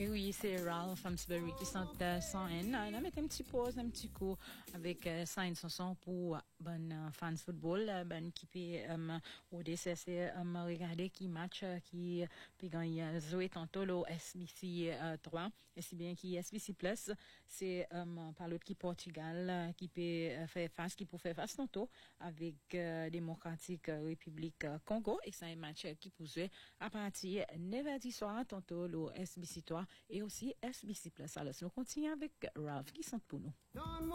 Et oui, c'est Ralph Hamsbury qui chante sans haine. On a mis un petit pause, un petit coup avec ça une chanson pour fans football, qui peut au DCC regarder qui match qui peut gagner jouer tantôt le SBC 3 et si bien qui SBC Plus c'est par l'autre qui Portugal qui peut faire face qui peut faire face tantôt avec Démocratique République Congo et c'est un match qui peut jouer à partir de 9h soir tantôt le SBC 3 et aussi SBC Plus. Alors, nous continuons avec Ralph qui chante pour nous.